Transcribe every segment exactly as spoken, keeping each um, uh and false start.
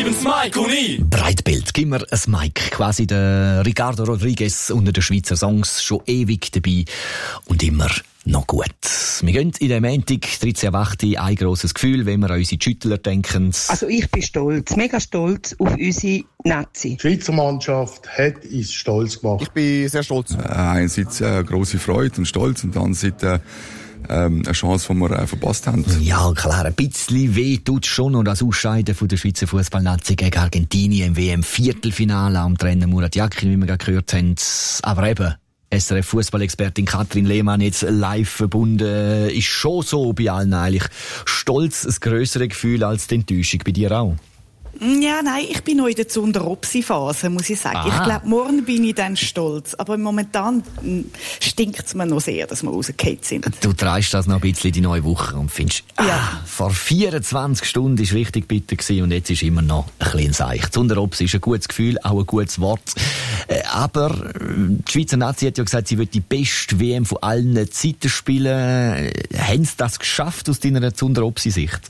lieben's Mike und ich. Breitbild, gib mir ein Mike. Quasi der Ricardo Rodriguez unter den Schweizer Songs, schon ewig dabei und immer noch gut. Wir gehen in den Montag, dreizehn acht, ein grosses Gefühl, wenn wir an unsere Schüttler denken. Also ich bin stolz, mega stolz auf unsere Nazi. Die Schweizer Mannschaft hat uns stolz gemacht. Ich bin sehr stolz. Äh, einerseits äh, grosse Freude und Stolz und andererseits äh, ähm, eine Chance, die wir äh, verpasst haben. Ja, klar, ein bisschen weh tut's schon und das Ausscheiden von der Schweizer Fußballnazi gegen Argentinien im W M-Viertelfinale am Trainer Murat Yakin, wie wir gerade gehört haben. Aber eben, S R F-Fußballexpertin Katrin Lehmann jetzt live verbunden, ist schon so bei allen eigentlich. Stolz ein grösseres Gefühl als die Enttäuschung, bei dir auch? Ja, nein, ich bin noch in der Zunder-Opsi-Phase, muss ich sagen. Aha. Ich glaube, morgen bin ich dann stolz. Aber momentan stinkt es mir noch sehr, dass wir rausgefallen sind. Du treibst das noch ein bisschen die neue Woche und findest, ja. ah, vor vierundzwanzig Stunden war richtig bitter gewesen und jetzt ist immer noch ein bisschen Seich. Zunder-Opsi ist ein gutes Gefühl, auch ein gutes Wort. Äh, aber die Schweizer Nazi hat ja gesagt, sie will die beste W M von allen Zeiten spielen. Haben sie das geschafft aus deiner Zunder-Opsi-Sicht?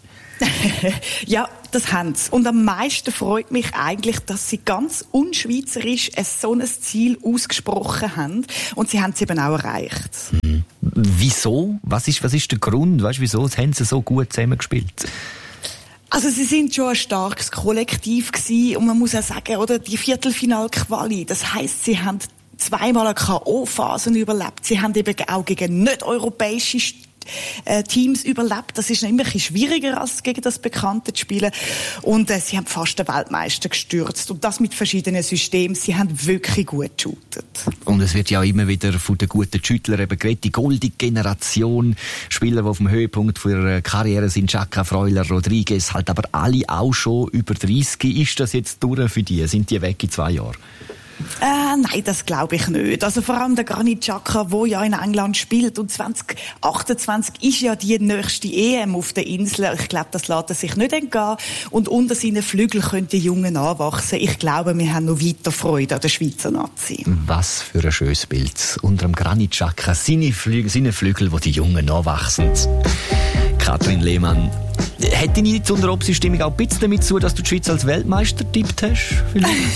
Ja, das haben sie. Und am meisten freut mich eigentlich, dass sie ganz unschweizerisch ein so ein Ziel ausgesprochen haben. Und sie haben es eben auch erreicht. Mhm. Wieso? Was ist, was ist der Grund? Weißt du, wieso haben sie so gut zusammengespielt? Also sie sind schon ein starkes Kollektiv gewesen. Und man muss auch sagen, oder, die Viertelfinal-Quali, das heisst, sie haben zweimal eine K O-Phasen überlebt. Sie haben eben auch gegen nicht-europäische Teams überlebt. Das ist immer ein bisschen schwieriger, als gegen das Bekannte zu spielen. Und äh, sie haben fast den Weltmeister gestürzt. Und das mit verschiedenen Systemen. Sie haben wirklich gut geshootet. Und es wird ja auch immer wieder von den guten Schüttlern eben geredet. Die goldige Generation. Spieler, die auf dem Höhepunkt ihrer Karriere sind. Chaka, Freuler, Rodriguez. Halt aber alle auch schon über dreißig. Ist das jetzt durch für die? Sind die weg in zwei Jahren? Äh, nein, das glaube ich nicht. Also vor allem der Granit Xhaka, der ja in England spielt. Und zwanzig achtundzwanzig ist ja die nächste E M auf der Insel. Ich glaube, das lässt er sich nicht entgehen. Und unter seinen Flügeln können die Jungen anwachsen. Ich glaube, wir haben noch weiter Freude an der Schweizer Nazi. Was für ein schönes Bild. Unter dem Granit Xhaka, seine Flügel, seine Flügel, wo die Jungen anwachsen. Katrin Lehmann. Hat deine Zunder-Opsi-Stimmung auch ein bisschen damit zu, dass du die Schweiz als Weltmeister tippt hast?